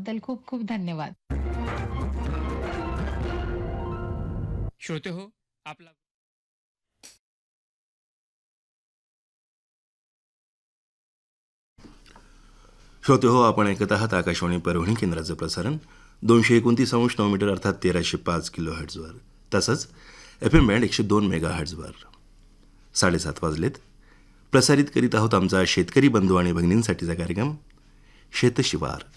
त्याबद्दल खूप खूप धन्यवाद. श्रोते हो, आपला श्रोते हो, आपण ऐकत आहात आकाशवाणी परभणी केंद्राचं प्रसारण 229.9 मीटर अर्थात 1305 किलो हर्ट्झवर, तसंच FM बँड 102 मेगा हर्ट्झवर. 7:30 वाजलेत. प्रसारित करीत आहोत आमचा शेतकरी बंधू आणि भगिनींसाठीचा कार्यक्रम शेतशिवार.